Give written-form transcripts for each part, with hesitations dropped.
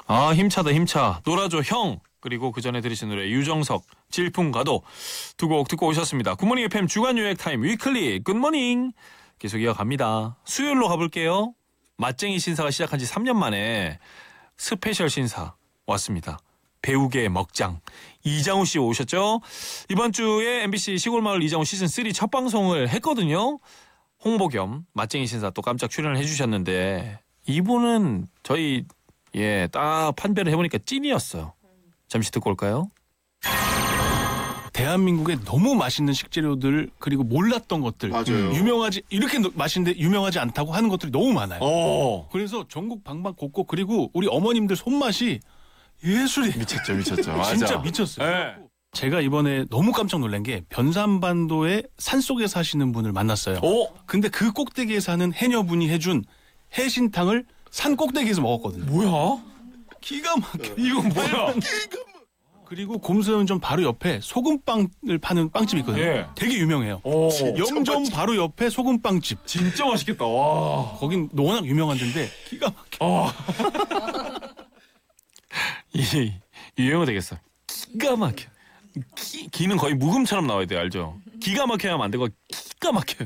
아, 힘차다 힘차. 놀아줘 형. 그리고 그 전에 들으신 노래 유정석 질풍가도 두 곡 듣고 오셨습니다. 굿모닝 FM 주간 요약 타임 위클리 굿모닝 계속 이어갑니다. 수요일로 가볼게요. 맛쟁이 신사가 시작한 지 3년 만에 스페셜 신사 왔습니다. 배우계의 먹장 이장우 씨 오셨죠? 이번 주에 MBC 시골마을 이장우 시즌3 첫 방송을 했거든요. 홍보 겸 맛쟁이 신사 또 깜짝 출연을 해주셨는데 이분은 저희 딱 판별을 해보니까 찐이었어요. 잠시 듣고 올까요? 대한민국에 너무 맛있는 식재료들 그리고 몰랐던 것들 맞아요. 유명하지 이렇게 맛있는데 유명하지 않다고 하는 것들이 너무 많아요. 오, 그래서 전국 방방곡곡 그리고 우리 어머님들 손맛이 예술이 미쳤죠. 맞아. 진짜 미쳤어요. 네. 제가 이번에 너무 깜짝 놀란 게 변산반도의 산속에 사시는 분을 만났어요. 오, 근데 그 꼭대기에 사는 해녀분이 해준 해신탕을 산 꼭대기에서 먹었거든요. 뭐야? 기가 막혀. 이건 뭐야? 그리고 곰소연점 바로 옆에 소금빵을 파는 빵집이 있거든요. 예. 되게 유명해요. 오, 영점 바로 옆에 소금빵집. 진짜 맛있겠다. 와. 거긴 워낙 유명한 데인데 기가 막혀. 이 유행어 되겠어. 기가 막혀. 기는 거의 묵음처럼 나와야 돼요. 알죠? 기가 막혀야 하면 안 되고 기가 막혀.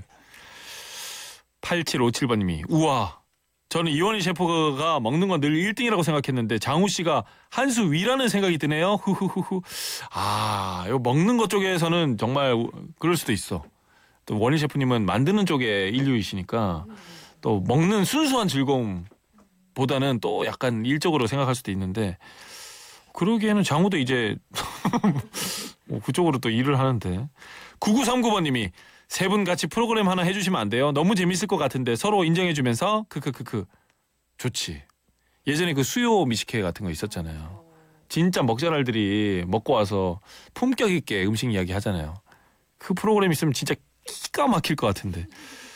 8757번님이 우와. 저는 이원희 셰프가 먹는 건 늘 1등이라고 생각했는데 장우 씨가 한 수 위라는 생각이 드네요. 후후후후. 아, 이거 먹는 것 쪽에서는 정말 그럴 수도 있어. 또 원희 셰프님은 만드는 쪽에 인류이시니까 또 먹는 순수한 즐거움보다는 또 약간 일적으로 생각할 수도 있는데 그러기에는 장우도 이제 뭐 그쪽으로 또 일을 하는데 9939번님이 세 분 같이 프로그램 하나 해주시면 안 돼요? 너무 재밌을 것 같은데 서로 인정해주면서 크크크크 좋지. 예전에 그 수요 미식회 같은 거 있었잖아요. 진짜 먹자랄들이 먹고 와서 품격 있게 음식 이야기 하잖아요. 그 프로그램 있으면 진짜 기가 막힐 것 같은데.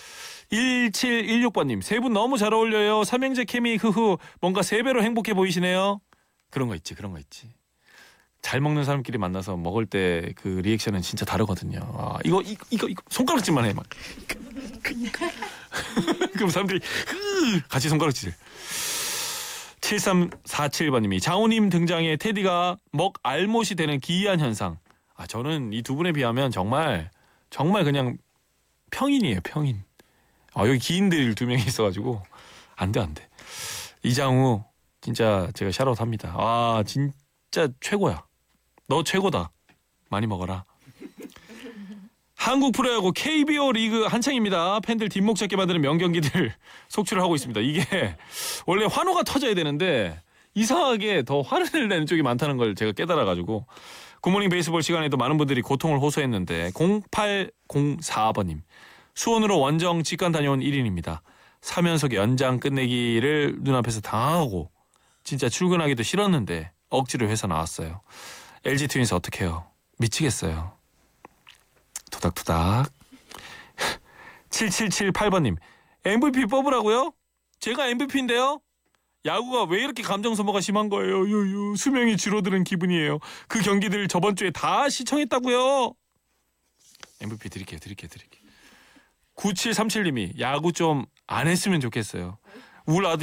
1716번님 세 분 너무 잘 어울려요. 삼형제 케미 흐흐 뭔가 세 배로 행복해 보이시네요. 그런 거 있지. 잘 먹는 사람끼리 만나서 먹을 때 그 리액션은 진짜 다르거든요. 아, 이거 손가락질만 해 막. 그럼 사람들이 같이 손가락질. 7347번님이 장우님 등장에 테디가 먹 알못이 되는 기이한 현상. 아, 저는 이 두 분에 비하면 정말 그냥 평인이에요. 평인. 여기 기인들 두 명이 있어가지고 안 돼. 이장우 진짜 제가 샤롯합니다. 아, 진짜 최고야. 너 최고다. 많이 먹어라. 한국 프로야구 KBO 리그 한창입니다. 팬들 뒷목 잡게 만드는 명경기들 속출을 하고 있습니다. 이게 원래 환호가 터져야 되는데 이상하게 더 화를 내는 쪽이 많다는 걸 제가 깨달아가지고 굿모닝 베이스볼 시간에도 많은 분들이 고통을 호소했는데 0804번님 수원으로 원정 직관 다녀온 1인입니다. 3연속 연장 끝내기를 눈앞에서 당하고 진짜 출근하기도 싫었는데 억지로 회사 나왔어요. LG 트윈스 어떡해요? 미치겠어요. 투닥투닥. 7778번님 MVP 뽑으라고요? 제가 MVP인데요? 야구가 왜 이렇게 감정 소모가 심한 거예요? 수명이 줄어드는 기분이에요. 그 경기들 저번 주에 다 시청했다고요? MVP 드릴게요. 9737님이 야구 좀 안 했으면 좋겠어요. 우울